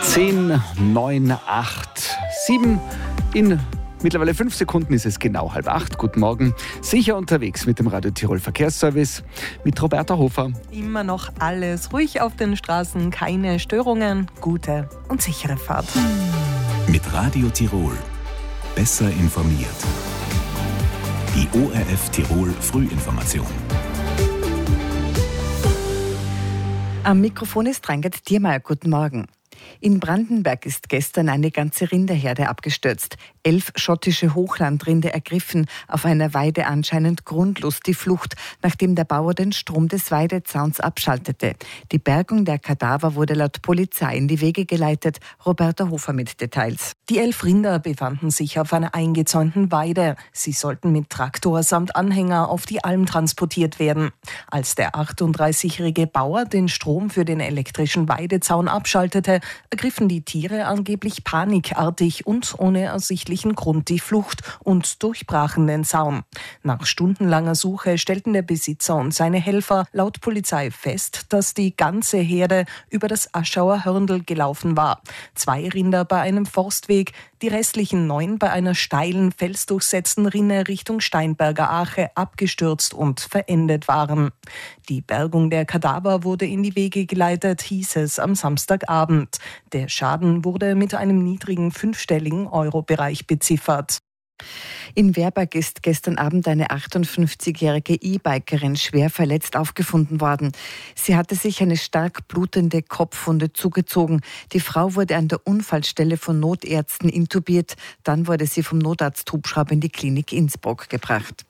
10, 9, 8, 7. In mittlerweile 5 Sekunden ist es genau 7:30. Guten Morgen. Sicher unterwegs mit dem Radio Tirol Verkehrsservice mit Roberta Hofer. Immer noch alles ruhig auf den Straßen, keine Störungen, gute und sichere Fahrt. Mit Radio Tirol. Besser informiert. Die ORF Tirol Frühinformation. Am Mikrofon ist Rangert Diermeier. Guten Morgen. In Brandenberg ist gestern eine ganze Rinderherde abgestürzt. 11 schottische Hochlandrinder ergriffen auf einer Weide anscheinend grundlos die Flucht, nachdem der Bauer den Strom des Weidezauns abschaltete. Die Bergung der Kadaver wurde laut Polizei in die Wege geleitet. Roberta Hofer mit Details. Die 11 Rinder befanden sich auf einer eingezäunten Weide. Sie sollten mit Traktor samt Anhänger auf die Alm transportiert werden. Als der 38-jährige Bauer den Strom für den elektrischen Weidezaun abschaltete, ergriffen die Tiere angeblich panikartig und ohne ersichtlichen Grund die Flucht und durchbrachen den Zaun. Nach stundenlanger Suche stellten der Besitzer und seine Helfer laut Polizei fest, dass die ganze Herde über das Aschauer Hörndl gelaufen war. 2 Rinder bei einem Forstweg, die restlichen 9 bei einer steilen, felsdurchsetzten Rinne Richtung Steinberger Ache abgestürzt und verendet waren. Die Bergung der Kadaver wurde in die Wege geleitet, hieß es am Samstagabend. Der Schaden wurde mit einem niedrigen 5-stelligen Euro-Bereich beziffert. In Werberg ist gestern Abend eine 58-jährige E-Bikerin schwer verletzt aufgefunden worden. Sie hatte sich eine stark blutende Kopfwunde zugezogen. Die Frau wurde an der Unfallstelle von Notärzten intubiert. Dann wurde sie vom Notarzthubschrauber in die Klinik Innsbruck gebracht.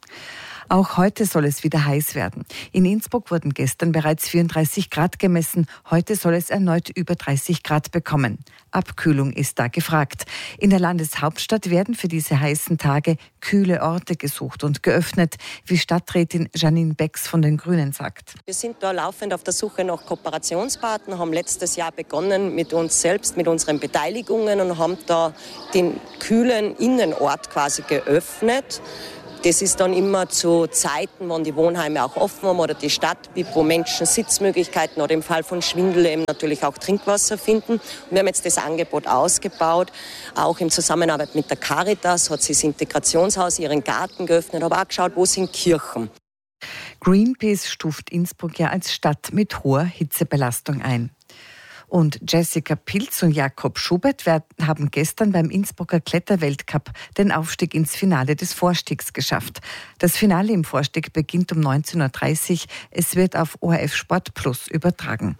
Auch heute soll es wieder heiß werden. In Innsbruck wurden gestern bereits 34 Grad gemessen. Heute soll es erneut über 30 Grad bekommen. Abkühlung ist da gefragt. In der Landeshauptstadt werden für diese heißen Tage kühle Orte gesucht und geöffnet, wie Stadträtin Janine Becks von den Grünen sagt. Wir sind da laufend auf der Suche nach Kooperationspartnern, haben letztes Jahr begonnen mit uns selbst, mit unseren Beteiligungen und haben da den kühlen Innenort quasi geöffnet. Das ist dann immer zu Zeiten, wann die Wohnheime auch offen haben oder die Stadt, wo Menschen Sitzmöglichkeiten oder im Fall von Schwindel eben natürlich auch Trinkwasser finden. Und wir haben jetzt das Angebot ausgebaut, auch in Zusammenarbeit mit der Caritas hat sie das Integrationshaus ihren Garten geöffnet, aber auch geschaut, wo sind Kirchen. Greenpeace stuft Innsbruck ja als Stadt mit hoher Hitzebelastung ein. Und Jessica Pilz und Jakob Schubert haben gestern beim Innsbrucker Kletterweltcup den Aufstieg ins Finale des Vorstiegs geschafft. Das Finale im Vorstieg beginnt um 19.30 Uhr. Es wird auf ORF Sport Plus übertragen.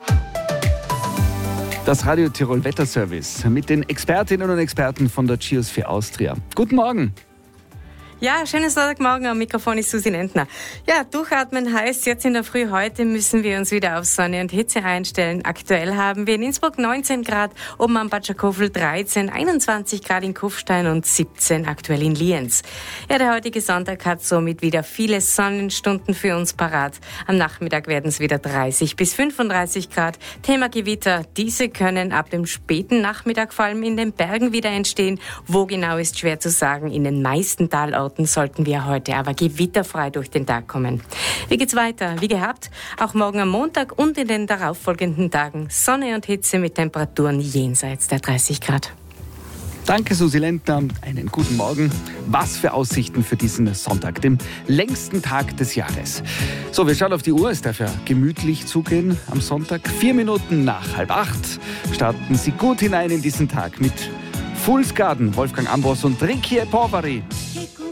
Das Radio Tirol Wetterservice mit den Expertinnen und Experten von der Geosphere Austria. Guten Morgen. Ja, schönes Sonntagmorgen, am Mikrofon ist Susi Lentner. Ja, durchatmen heißt, jetzt in der Früh heute müssen wir uns wieder auf Sonne und Hitze einstellen. Aktuell haben wir in Innsbruck 19 Grad, oben am Batschakofel 13, 21 Grad in Kufstein und 17 aktuell in Lienz. Ja, der heutige Sonntag hat somit wieder viele Sonnenstunden für uns parat. Am Nachmittag werden es wieder 30 bis 35 Grad. Thema Gewitter, diese können ab dem späten Nachmittag vor allem in den Bergen wieder entstehen. Wo genau ist schwer zu sagen, in den meisten Talorten sollten wir heute aber gewitterfrei durch den Tag kommen. Wie geht's weiter? Wie gehabt, auch morgen am Montag und in den darauffolgenden Tagen Sonne und Hitze mit Temperaturen jenseits der 30 Grad. Danke, Susi Lentner. Einen guten Morgen. Was für Aussichten für diesen Sonntag, dem längsten Tag des Jahres. So, wir schauen auf die Uhr. Es darf ja gemütlich zugehen am Sonntag. 4 Minuten nach 7:30 starten Sie gut hinein in diesen Tag mit Fools Garden, Wolfgang Ambros und Ricky Porvari.